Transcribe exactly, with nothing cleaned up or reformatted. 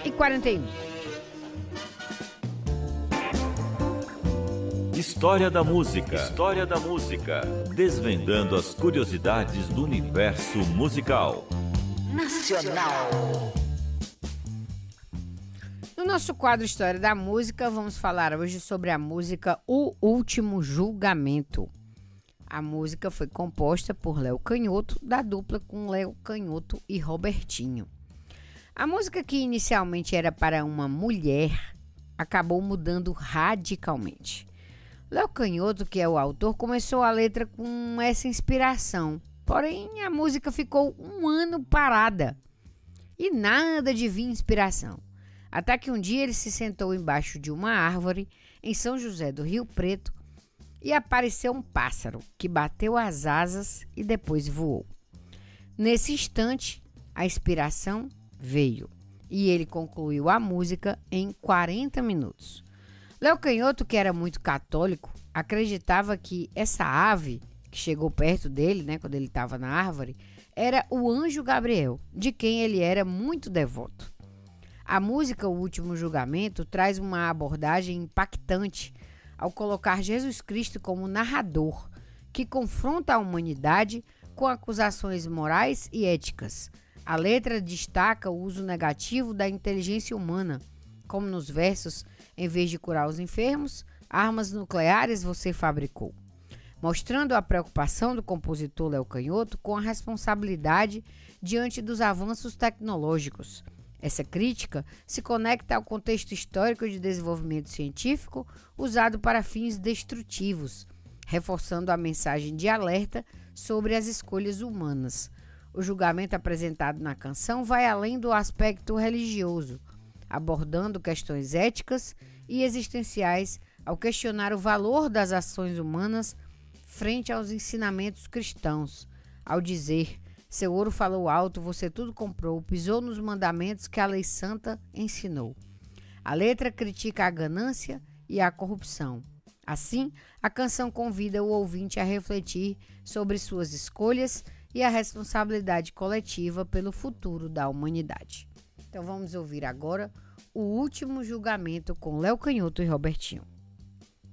e quarenta e um. História da música. História da música. Desvendando as curiosidades do universo musical. Nacional. No nosso quadro História da Música, vamos falar hoje sobre a música O Último Julgamento. A música foi composta por Léo Canhoto, da dupla com Léo Canhoto e Robertinho. A música, que inicialmente era para uma mulher, acabou mudando radicalmente. Léo Canhoto, que é o autor, começou a letra com essa inspiração, porém a música ficou um ano parada e nada de vir inspiração. Até que um dia ele se sentou embaixo de uma árvore em São José do Rio Preto e apareceu um pássaro que bateu as asas e depois voou. Nesse instante, a inspiração veio e ele concluiu a música em quarenta minutos. Léo Canhoto, que era muito católico, acreditava que essa ave que chegou perto dele, né, quando ele estava na árvore, era o anjo Gabriel, de quem ele era muito devoto. A música O Último Julgamento traz uma abordagem impactante ao colocar Jesus Cristo como narrador, que confronta a humanidade com acusações morais e éticas. A letra destaca o uso negativo da inteligência humana, como nos versos: em vez de curar os enfermos, armas nucleares você fabricou, mostrando a preocupação do compositor Léo Canhoto com a responsabilidade diante dos avanços tecnológicos. Essa crítica se conecta ao contexto histórico de desenvolvimento científico usado para fins destrutivos, reforçando a mensagem de alerta sobre as escolhas humanas. O julgamento apresentado na canção vai além do aspecto religioso, abordando questões éticas e existenciais ao questionar o valor das ações humanas frente aos ensinamentos cristãos, ao dizer: seu ouro falou alto, você tudo comprou, pisou nos mandamentos que a lei santa ensinou. A letra critica a ganância e a corrupção. Assim, a canção convida o ouvinte a refletir sobre suas escolhas e a responsabilidade coletiva pelo futuro da humanidade. Então vamos ouvir agora O Último Julgamento com Léo Canhoto e Robertinho.